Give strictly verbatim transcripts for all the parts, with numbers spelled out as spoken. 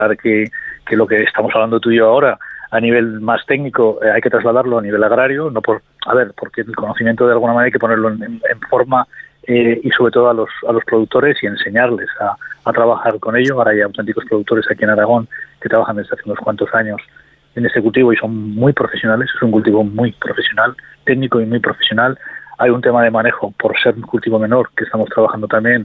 que, que lo que estamos hablando tú y yo ahora a nivel más técnico eh, hay que trasladarlo a nivel agrario, no por, a ver, porque el conocimiento de alguna manera hay que ponerlo en, en, en forma eh, y sobre todo a los a los productores y enseñarles a, a trabajar con ello. Ahora hay auténticos productores aquí en Aragón que trabajan desde hace unos cuantos años en este cultivo y son muy profesionales, es un cultivo muy profesional, técnico y muy profesional. Hay un tema de manejo, por ser un cultivo menor, que estamos trabajando también,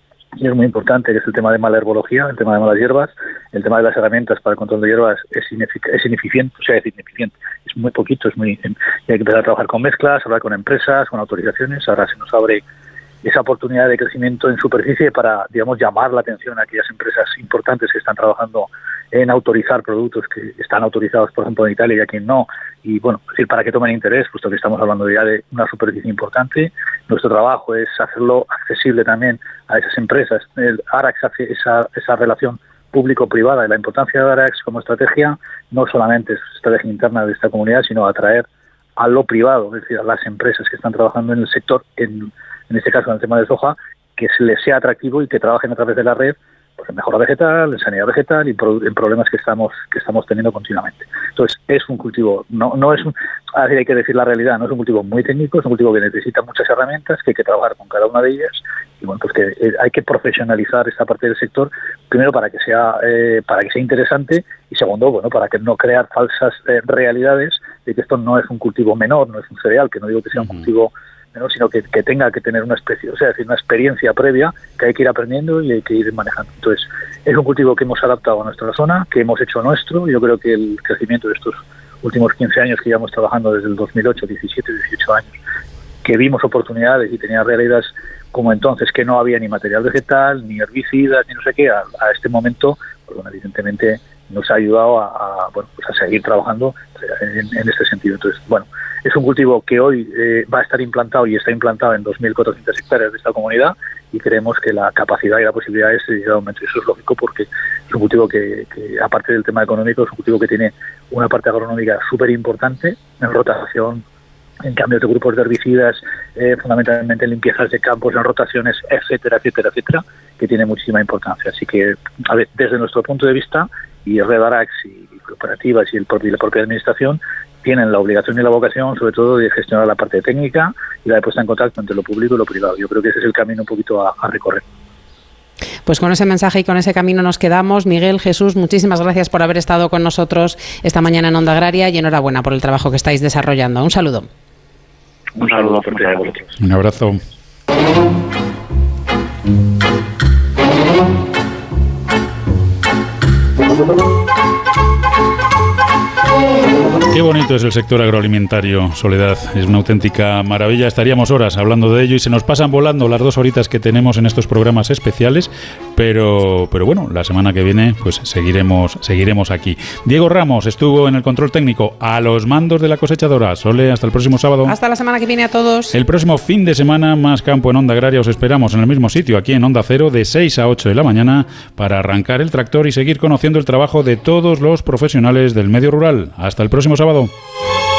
y es muy importante, que es el tema de mala herbología, el tema de malas hierbas, el tema de las herramientas para el control de hierbas es, inefic- es ineficiente, o sea, es ineficiente, es muy poquito, es muy y hay que empezar a trabajar con mezclas, hablar con empresas, con autorizaciones. Ahora se nos abre esa oportunidad de crecimiento en superficie para, digamos, llamar la atención a aquellas empresas importantes que están trabajando en autorizar productos que están autorizados, por ejemplo, en Italia y aquí no, y bueno, es decir, para que tomen interés, puesto que estamos hablando ya de una superficie importante. Nuestro trabajo es hacerlo accesible también a esas empresas. El Arax hace esa, esa relación público-privada, y la importancia de Arax como estrategia no solamente es estrategia interna de esta comunidad, sino atraer a lo privado, es decir, a las empresas que están trabajando en el sector, en, en este caso en el tema de soja, que se les sea atractivo y que trabajen a través de la red pues en mejora vegetal, en sanidad vegetal y pro, en problemas que estamos que estamos teniendo continuamente. Entonces, es un cultivo, no no es un, a ver, hay que decir la realidad, no es un cultivo muy técnico, es un cultivo que necesita muchas herramientas, que hay que trabajar con cada una de ellas, y bueno, pues que eh, hay que profesionalizar esta parte del sector, primero para que sea eh, para que sea interesante, y segundo, bueno, para que no crear falsas eh, realidades de que esto no es un cultivo menor, no es un cereal, que no digo que sea un cultivo menor, sino que, que tenga que tener una especie, o sea, decir, una experiencia previa que hay que ir aprendiendo y hay que ir manejando. Entonces, es un cultivo que hemos adaptado a nuestra zona, que hemos hecho nuestro. Yo creo que el crecimiento de estos últimos quince años que llevamos trabajando desde el dos mil ocho, diecisiete, dieciocho años, que vimos oportunidades y tenía realidades como entonces que no había ni material vegetal, ni herbicidas, ni no sé qué, a, a este momento, pues bueno, evidentemente nos ha ayudado a, a, bueno, pues a seguir trabajando en, en este sentido. Entonces, bueno, es un cultivo que hoy eh, va a estar implantado y está implantado en dos mil cuatrocientas hectáreas de esta comunidad, y creemos que la capacidad y la posibilidad es de aumento. Eso es lógico porque es un cultivo que, que, aparte del tema económico, es un cultivo que tiene una parte agronómica súper importante en rotación, en cambios de grupos de herbicidas, eh, fundamentalmente en limpiezas de campos, en rotaciones, etcétera, etcétera, etcétera, que tiene muchísima importancia. Así que, a ver, desde nuestro punto de vista, y Red Arax y cooperativas y, el propio, y la propia administración tienen la obligación y la vocación, sobre todo, de gestionar la parte técnica y la de puesta en contacto entre lo público y lo privado. Yo creo que ese es el camino un poquito a, a recorrer. Pues con ese mensaje y con ese camino nos quedamos. Miguel, Jesús, muchísimas gracias por haber estado con nosotros esta mañana en Onda Agraria y enhorabuena por el trabajo que estáis desarrollando. Un saludo. Un saludo fuerte a vosotros. Un abrazo. Qué bonito es el sector agroalimentario, Soledad. Es una auténtica maravilla. Estaríamos horas hablando de ello y se nos pasan volando las dos horitas que tenemos en estos programas especiales, pero, pero bueno, la semana que viene pues seguiremos, seguiremos aquí. Diego Ramos estuvo en el control técnico a los mandos de la cosechadora. Sole, hasta el próximo sábado. Hasta la semana que viene a todos. El próximo fin de semana, más campo en Onda Agraria. Os esperamos en el mismo sitio, aquí en Onda Cero, de seis a ocho de la mañana, para arrancar el tractor y seguir conociendo el trabajo de todos los profesionales del medio rural. Hasta el próximo sábado.